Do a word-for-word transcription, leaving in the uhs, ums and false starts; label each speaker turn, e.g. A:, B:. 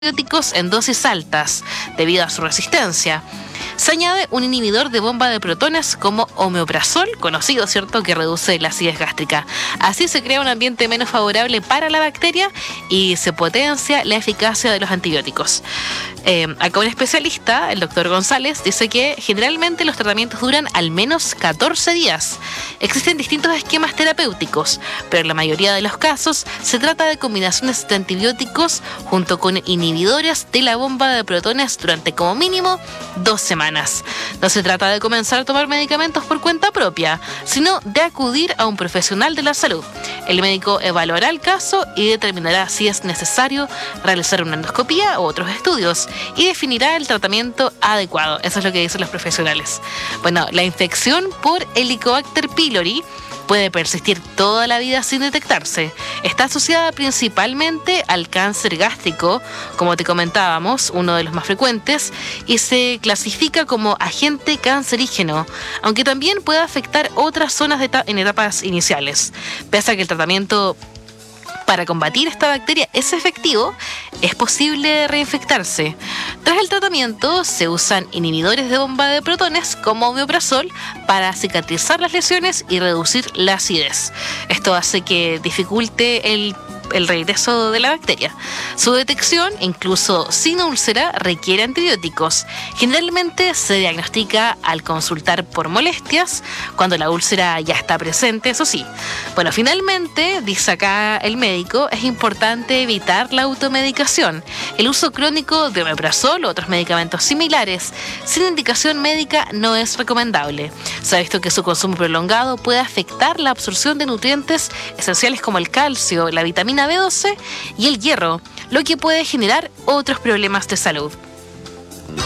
A: antibióticos en dosis altas debido a su resistencia. Se añade un inhibidor de bomba de protones como omeprazol, conocido, ¿cierto?, que reduce la acidez gástrica. Así se crea un ambiente menos favorable para la bacteria y se potencia la eficacia de los antibióticos. Eh, acá un especialista, el doctor González, dice que generalmente los tratamientos duran al menos catorce días. Existen distintos esquemas terapéuticos, pero en la mayoría de los casos se trata de combinaciones de antibióticos junto con inhibidores de la bomba de protones durante como mínimo dos semanas. No se trata de comenzar a tomar medicamentos por cuenta propia, sino de acudir a un profesional de la salud. El médico evaluará el caso y determinará si es necesario realizar una endoscopía u otros estudios y definirá el tratamiento adecuado. Eso es lo que dicen los profesionales. Bueno, la infección por Helicobacter pylori puede persistir toda la vida sin detectarse. Está asociada principalmente al cáncer gástrico, como te comentábamos, uno de los más frecuentes, y se clasifica como agente cancerígeno, aunque también puede afectar otras zonas de eta- en etapas iniciales. Pese a que el tratamiento para combatir esta bacteria es efectivo, es posible reinfectarse. Tras el tratamiento, se usan inhibidores de bomba de protones como omeprazol para cicatrizar las lesiones y reducir la acidez. Esto hace que dificulte el el regreso de la bacteria. Su detección, incluso sin úlcera, requiere antibióticos. Generalmente se diagnostica al consultar por molestias, cuando la úlcera ya está presente, eso sí. Bueno, finalmente, dice acá el médico, es importante evitar la automedicación. El uso crónico de omeprazol u otros medicamentos similares sin indicación médica no es recomendable. Se ha visto que su consumo prolongado puede afectar la absorción de nutrientes esenciales como el calcio, la vitamina B doce y el hierro, lo que puede generar otros problemas de salud.